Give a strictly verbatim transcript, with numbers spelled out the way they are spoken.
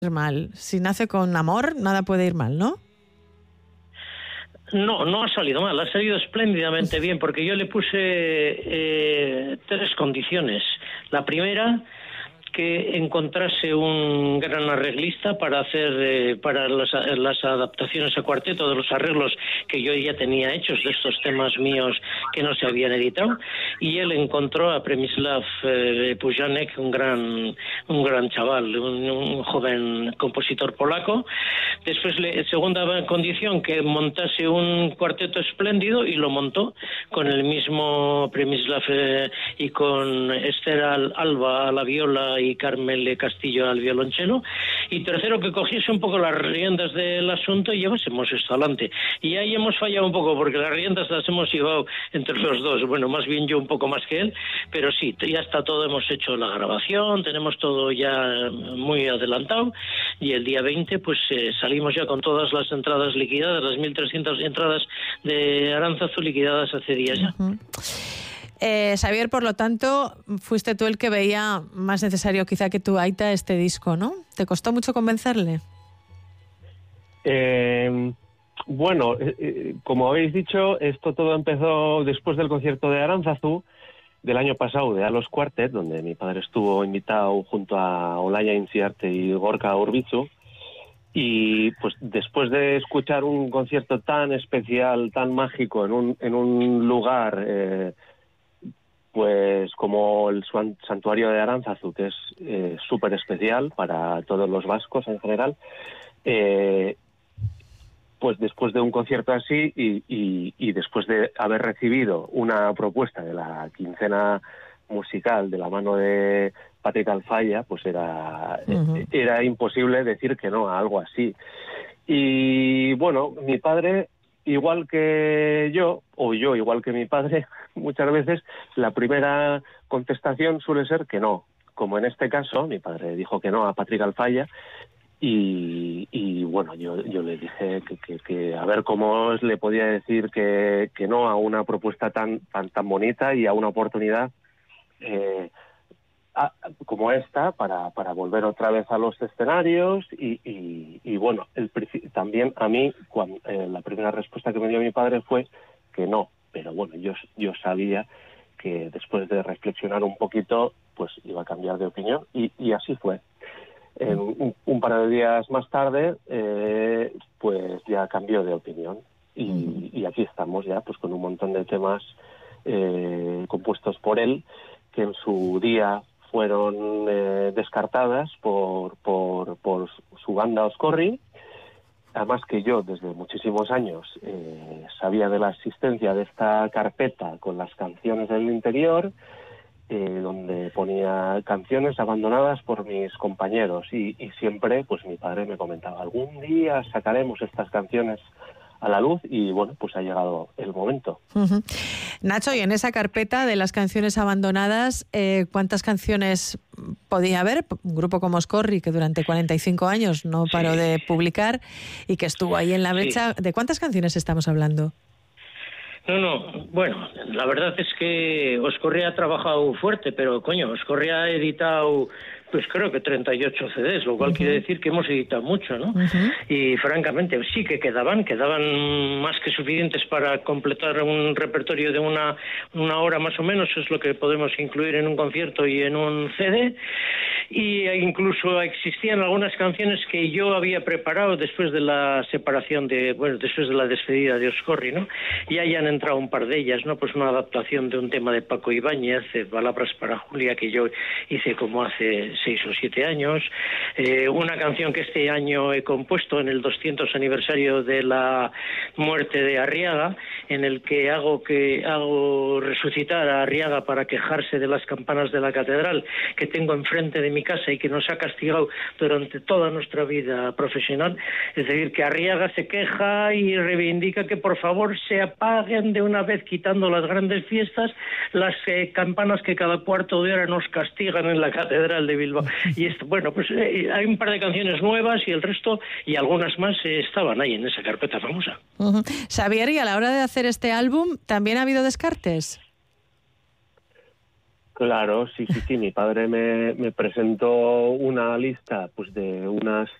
mal. Si nace con amor, nada puede ir mal, ¿no? No, no ha salido mal, ha salido espléndidamente bien, porque yo le puse eh, tres condiciones. La primera, que encontrase un gran arreglista para hacer eh, para las, las adaptaciones a cuarteto de los arreglos que yo ya tenía hechos de estos temas míos que no se habían editado, y él encontró a Przemysław eh, Pujanek, un gran un gran chaval, un, un joven compositor polaco. Después, le, segunda condición, que montase un cuarteto espléndido, y lo montó con el mismo Przemysław eh, y con Esther Alba a la viola y Carmel Castillo al violonchelo. Y tercero, que cogiese un poco las riendas del asunto y llevásemos esto adelante. Y ahí hemos fallado un poco, porque las riendas las hemos llevado entre los dos, bueno, más bien yo un poco más que él, pero sí, ya está todo, hemos hecho la grabación, tenemos todo ya muy adelantado, y el día veinte pues eh, salimos ya con todas las entradas liquidadas, las mil trescientas entradas de Aránzazu liquidadas hace días ya. Uh-huh. Eh, Xavier, por lo tanto, fuiste tú el que veía más necesario quizá que tu aita este disco, ¿no? ¿Te costó mucho convencerle? Eh, bueno, eh, como habéis dicho, esto todo empezó después del concierto de Aránzazu del año pasado de Alos Quartet, donde mi padre estuvo invitado junto a Olaya Inciarte y Gorka Urbizu. Y pues después de escuchar un concierto tan especial, tan mágico, en un, en un lugar eh, pues como el santuario de Aránzazu, que es eh, súper especial para todos los vascos en general, eh, pues después de un concierto así y, y, y después de haber recibido una propuesta de la quincena musical de la mano de Patrick Alfaya, pues era, uh-huh. era imposible decir que no a algo así. Y bueno, mi padre, igual que yo, o yo igual que mi padre, muchas veces la primera contestación suele ser que no. Como en este caso, mi padre dijo que no a Patrick Alfaya, y, y bueno, yo, yo le dije que, que, que a ver cómo le podía decir que, que no a una propuesta tan, tan, tan bonita y a una oportunidad eh, a, como esta para, para volver otra vez a los escenarios. Y, y, y bueno, el, también a mí cuando, eh, la primera respuesta que me dio mi padre fue que no, pero bueno, yo, yo sabía que después de reflexionar un poquito pues iba a cambiar de opinión, y, y así fue. En un, un par de días más tarde eh, pues ya cambió de opinión, y, y aquí estamos ya pues con un montón de temas eh, compuestos por él, que en su día fueron eh, descartadas por, por, por su banda Oscorri. Además que yo desde muchísimos años eh, sabía de la existencia de esta carpeta con las canciones del interior, eh, donde ponía canciones abandonadas por mis compañeros, y, y siempre pues mi padre me comentaba, algún día sacaremos estas canciones a la luz, y bueno, pues ha llegado el momento. Uh-huh. Nacho, y en esa carpeta de las canciones abandonadas, eh, ¿cuántas canciones podía haber? Un grupo como Oscorri, que durante cuarenta y cinco años no paró sí. de publicar y que estuvo ahí en la brecha. Sí. ¿De cuántas canciones estamos hablando? No, no, bueno, la verdad es que Oscorri ha trabajado fuerte, pero coño, Oscorri ha editado pues creo que treinta y ocho ce des, lo cual uh-huh. quiere decir que hemos editado mucho, ¿no? Uh-huh. Y francamente sí que quedaban, quedaban más que suficientes para completar un repertorio de una, una hora más o menos, es lo que podemos incluir en un concierto y en un ce de, y incluso existían algunas canciones que yo había preparado después de la separación de, bueno, después de la despedida de Oscorri, ¿no? Y ahí han entrado un par de ellas, ¿no? Pues una adaptación de un tema de Paco Ibáñez, de Palabras para Julia, que yo hice como hace seis o siete años, eh, una canción que este año he compuesto en el doscientos aniversario de la muerte de Arriaga, en el que hago que hago resucitar a Arriaga para quejarse de las campanas de la catedral que tengo enfrente de mi casa y que nos ha castigado durante toda nuestra vida profesional. Es decir, que Arriaga se queja y reivindica que por favor se apaguen de una vez, quitando las grandes fiestas, las eh, campanas que cada cuarto de hora nos castigan en la catedral de Bilbao. Y esto, bueno, pues eh, hay un par de canciones nuevas y el resto y algunas más eh, estaban ahí en esa carpeta famosa. Uh-huh. Xavier, y a la hora de hacer este álbum, ¿también ha habido descartes? Claro, sí, sí, sí. Mi padre me, me presentó una lista pues de unas